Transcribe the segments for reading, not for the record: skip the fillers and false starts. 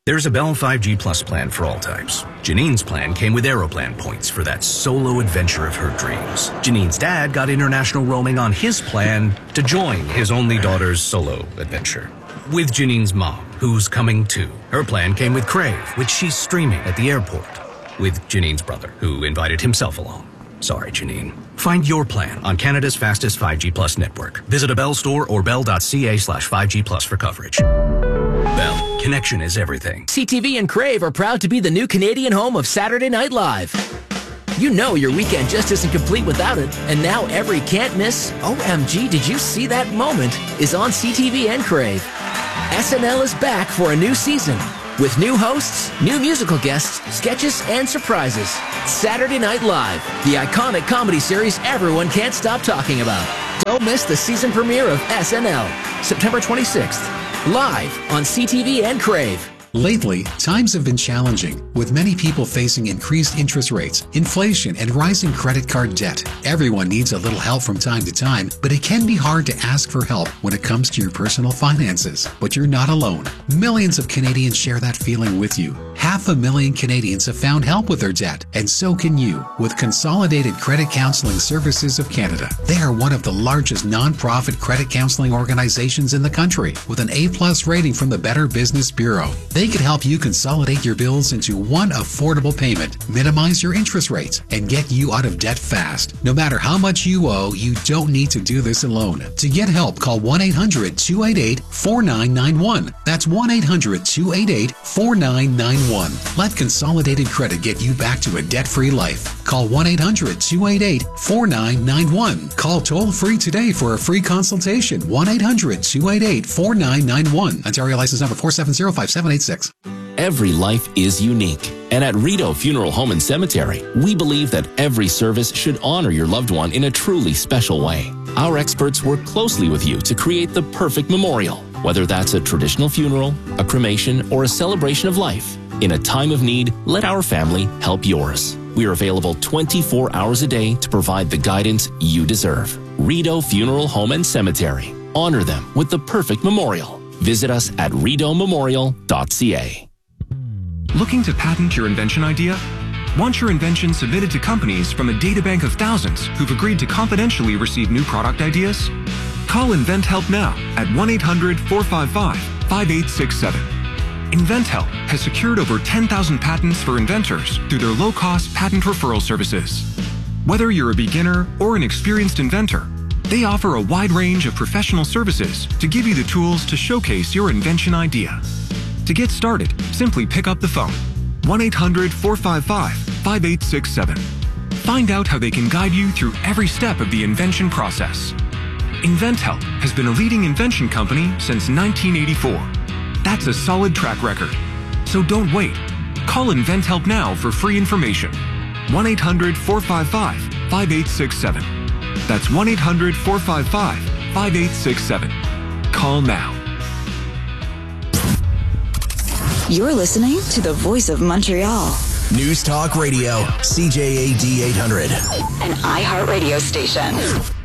There's a Bell 5G Plus plan for all types. Janine's plan came with Aeroplan points for that solo adventure of her dreams. Janine's dad got international roaming on his plan to join his only daughter's solo adventure. With Janine's mom, who's coming too. Her plan came with Crave, which she's streaming at the airport. With Janine's brother, who invited himself along. Sorry, Janine. Find your plan on Canada's fastest 5G Plus network. Visit a Bell store or bell.ca/5G Plus for coverage. Bell, connection is everything. CTV and Crave are proud to be the new Canadian home of Saturday Night Live. You know your weekend just isn't complete without it, and now every can't miss, OMG, did you see that moment, is on CTV and Crave. SNL is back for a new season, with new hosts, new musical guests, sketches, and surprises. Saturday Night Live, the iconic comedy series everyone can't stop talking about. Don't miss the season premiere of SNL, September 26th. Live on CTV and Crave. Lately, times have been challenging, with many people facing increased interest rates, inflation, and rising credit card debt. Everyone needs a little help from time to time, but it can be hard to ask for help when it comes to your personal finances. But you're not alone. Millions of Canadians share that feeling with you. 500,000 Canadians have found help with their debt, and so can you with Consolidated Credit Counseling Services of Canada. They are one of the largest non-profit credit counseling organizations in the country, with an A+ rating from the Better Business Bureau. They can help you consolidate your bills into one affordable payment, minimize your interest rates, and get you out of debt fast. No matter how much you owe, you don't need to do this alone. To get help, call 1-800-288-4991. That's 1-800-288-4991. Let Consolidated Credit get you back to a debt-free life. Call 1-800-288-4991. Call toll-free today for a free consultation. 1-800-288-4991. Ontario license number 4705786. Every life is unique. And at Rideau Funeral Home and Cemetery, we believe that every service should honor your loved one in a truly special way. Our experts work closely with you to create the perfect memorial, whether that's a traditional funeral, a cremation, or a celebration of life. In a time of need, let our family help yours. We are available 24 hours a day to provide the guidance you deserve. Rideau Funeral Home and Cemetery. Honor them with the perfect memorial. Visit us at rideaumemorial.ca. Looking to patent your invention idea? Want your invention submitted to companies from a databank of thousands who've agreed to confidentially receive new product ideas? Call InventHelp now at 1-800-455-5867. InventHelp has secured over 10,000 patents for inventors through their low-cost patent referral services. Whether you're a beginner or an experienced inventor, they offer a wide range of professional services to give you the tools to showcase your invention idea. To get started, simply pick up the phone, 1-800-455-5867. Find out how they can guide you through every step of the invention process. InventHelp has been a leading invention company since 1984. That's a solid track record. So don't wait. Call InventHelp now for free information. 1-800-455-5867. That's 1-800-455-5867. Call now. You're listening to the Voice of Montreal. News Talk Radio, CJAD 800. An iHeartRadio station.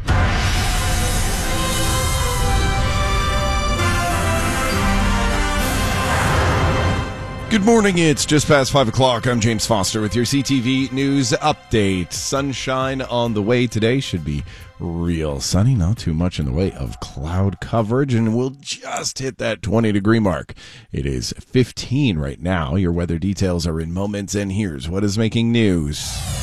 Good morning, it's just past 5 o'clock. I'm James Foster with your CTV News Update. Sunshine on the way today. Should be real sunny, not too much in the way of cloud coverage, and we'll just hit that 20-degree mark. It is 15 right now. Your weather details are in moments, and here's what is making news.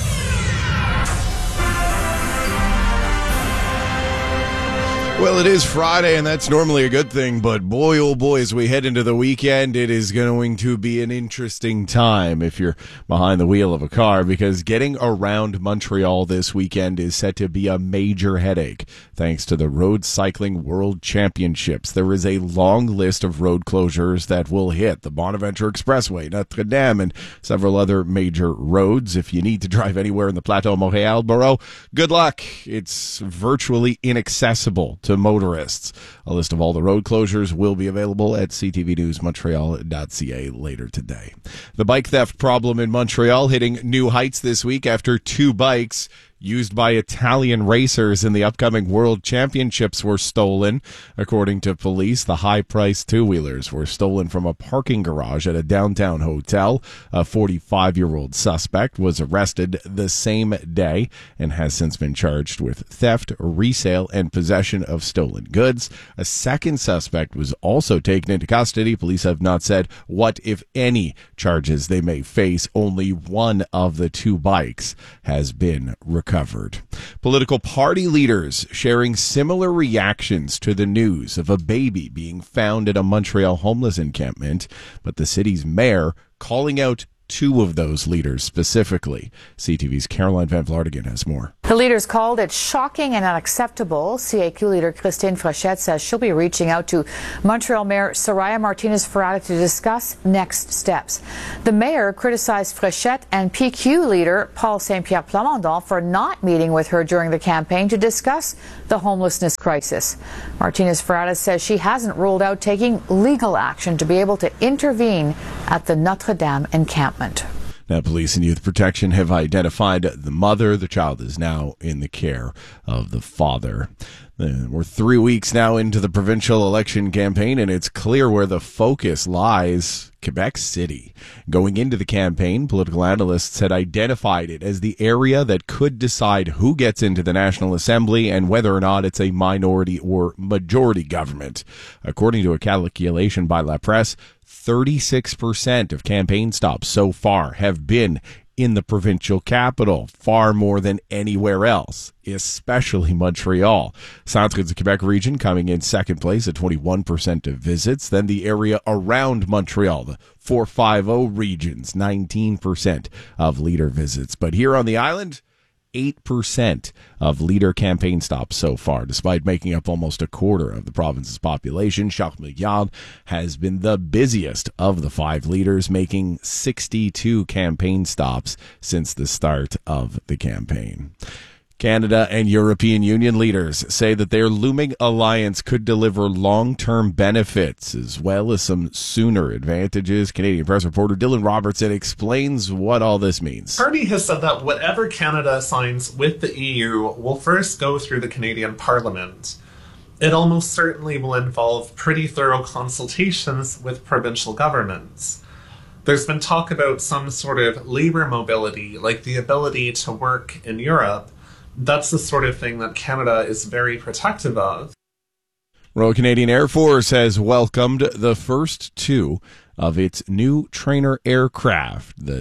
Well, it is Friday, and that's normally a good thing, but boy, oh boy, as we head into the weekend, it is going to be an interesting time if you're behind the wheel of a car, because getting around Montreal this weekend is set to be a major headache, thanks to the Road Cycling World Championships. There is a long list of road closures that will hit the Bonaventure Expressway, Notre Dame, and several other major roads. If you need to drive anywhere in the Plateau Montréal borough, good luck. It's virtually inaccessible to motorists. A list of all the road closures will be available at ctvnewsmontreal.ca later today. The bike theft problem in Montreal hitting new heights this week after two bikes used by Italian racers in the upcoming World Championships were stolen. According to police, the high-priced two-wheelers were stolen from a parking garage at a downtown hotel. A 45-year-old suspect was arrested the same day and has since been charged with theft, resale, and possession of stolen goods. A second suspect was also taken into custody. Police have not said what, if any, charges they may face. Only one of the two bikes has been recovered. Political party leaders sharing similar reactions to the news of a baby being found at a Montreal homeless encampment, but the city's mayor calling out two of those leaders specifically. CTV's Caroline Van Vlartigan has more. The leaders called it shocking and unacceptable. CAQ leader Christine Fréchette says she'll be reaching out to Montreal Mayor Soraya Martinez-Ferrada to discuss next steps. The mayor criticized Fréchette and PQ leader Paul Saint-Pierre Plamondon for not meeting with her during the campaign to discuss the homelessness crisis. Martinez-Ferrada says she hasn't ruled out taking legal action to be able to intervene at the Notre Dame encampment. Now, police and youth protection have identified the mother. The child is now in the care of the father. We're 3 weeks now into the provincial election campaign, and it's clear where the focus lies: Quebec City. Going into the campaign, political analysts had identified it as the area that could decide who gets into the National Assembly and whether or not it's a minority or majority government. According to a calculation by La Presse, 36% of campaign stops so far have been in the provincial capital, far more than anywhere else, especially Montreal. Centre du Québec region coming in second place at 21% of visits. Then the area around Montreal, the 450 regions, 19% of leader visits. But here on the island, 8% of leader campaign stops so far. Despite making up almost a quarter of the province's population, Charles Milliard has been the busiest of the five leaders, making 62 campaign stops since the start of the campaign. Canada and European Union leaders say that their looming alliance could deliver long-term benefits as well as some sooner advantages. Canadian Press reporter Dylan Robertson explains what all this means. Hardy has said that whatever Canada signs with the EU will first go through the Canadian Parliament. It almost certainly will involve pretty thorough consultations with provincial governments. There's been talk about some sort of labour mobility, like the ability to work in Europe. That's the sort of thing that Canada is very protective of. Royal Canadian Air Force has welcomed the first two of its new trainer aircraft, the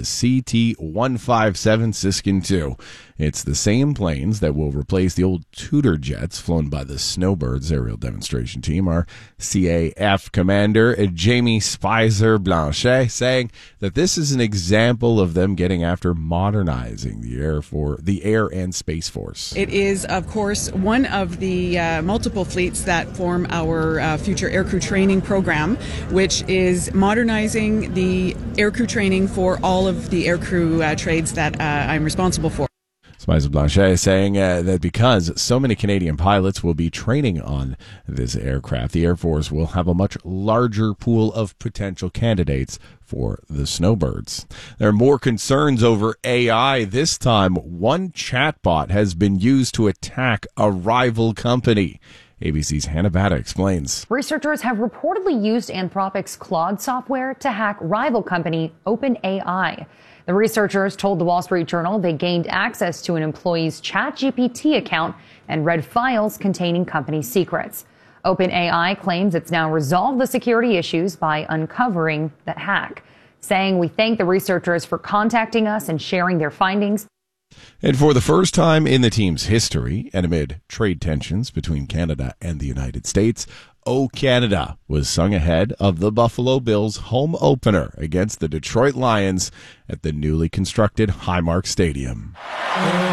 CT-157 Siskin II. It's the same planes that will replace the old Tudor jets flown by the Snowbirds aerial demonstration team. Our CAF commander, Jamie Spicer-Blanchet, saying that this is an example of them getting after modernizing the Air and Space Force. It is, of course, one of the multiple fleets that form our future aircrew training program, which is modernizing the aircrew training for all of the aircrew trades that I'm responsible for. Spicer Blanchet is saying that because so many Canadian pilots will be training on this aircraft, the Air Force will have a much larger pool of potential candidates for the Snowbirds. There are more concerns over AI. This time, one chatbot has been used to attack a rival company. ABC's Hannah Batta explains. Researchers have reportedly used Anthropic's Claude software to hack rival company OpenAI. The researchers told the Wall Street Journal they gained access to an employee's ChatGPT account and read files containing company secrets. OpenAI claims it's now resolved the security issues by uncovering the hack, saying, "We thank the researchers for contacting us and sharing their findings." And for the first time in the team's history, and amid trade tensions between Canada and the United States, "O Canada" was sung ahead of the Buffalo Bills' home opener against the Detroit Lions at the newly constructed Highmark Stadium.